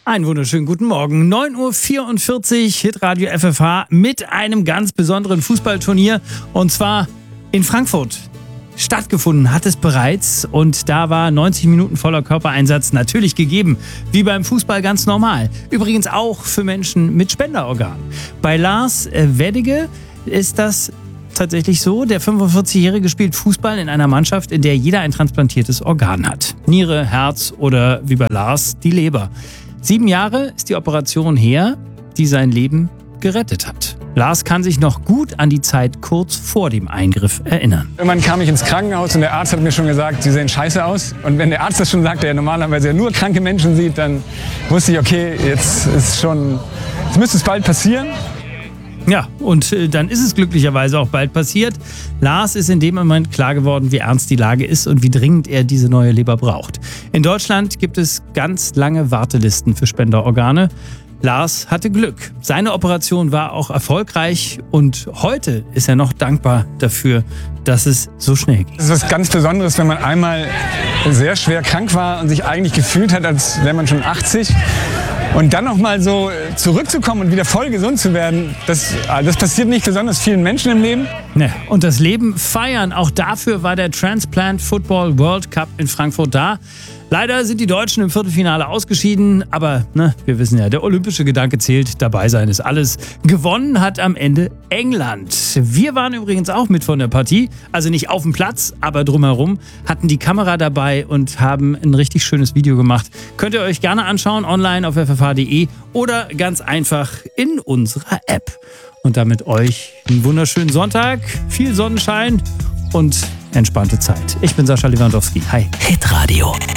Einen wunderschönen guten Morgen. 9.44 Uhr, Hitradio FFH mit einem ganz besonderen Fußballturnier. Und zwar in Frankfurt. Stattgefunden hat es bereits und da war 90 Minuten voller Körpereinsatz natürlich gegeben, wie beim Fußball ganz normal. Übrigens auch für Menschen mit Spenderorganen. Bei Lars Weddige ist das tatsächlich so. Der 45-Jährige spielt Fußball in einer Mannschaft, in der jeder ein transplantiertes Organ hat. Niere, Herz oder wie bei Lars die Leber. 7 Jahre ist die Operation her, die sein Leben gerettet hat. Lars kann sich noch gut an die Zeit kurz vor dem Eingriff erinnern. Irgendwann kam ich ins Krankenhaus und der Arzt hat mir schon gesagt, Sie sehen scheiße aus. Und wenn der Arzt das schon sagt, der normalerweise ja nur kranke Menschen sieht, dann wusste ich, okay, jetzt müsste es bald passieren. Ja, und dann ist es glücklicherweise auch bald passiert. Lars ist in dem Moment klar geworden, wie ernst die Lage ist und wie dringend er diese neue Leber braucht. In Deutschland gibt es ganz lange Wartelisten für Spenderorgane. Lars hatte Glück. Seine Operation war auch erfolgreich und heute ist er noch dankbar dafür, dass es so schnell ging. Es ist was ganz Besonderes, wenn man einmal sehr schwer krank war und sich eigentlich gefühlt hat, als wäre man schon 80. Und dann noch mal so zurückzukommen und wieder voll gesund zu werden, das passiert nicht besonders vielen Menschen im Leben. Ne, und das Leben feiern, auch dafür war der Transplant Football World Cup in Frankfurt da. Leider sind die Deutschen im Viertelfinale ausgeschieden, aber wir wissen ja, der olympische Gedanke zählt, dabei sein ist alles. Gewonnen hat am Ende England. Wir waren übrigens auch mit von der Partie, also nicht auf dem Platz, aber drumherum, hatten die Kamera dabei und haben ein richtig schönes Video gemacht. Könnt ihr euch gerne anschauen, online auf ffh.de oder ganz einfach in unserer App. Und damit euch einen wunderschönen Sonntag, viel Sonnenschein und entspannte Zeit. Ich bin Sascha Lewandowski. Hi. Hitradio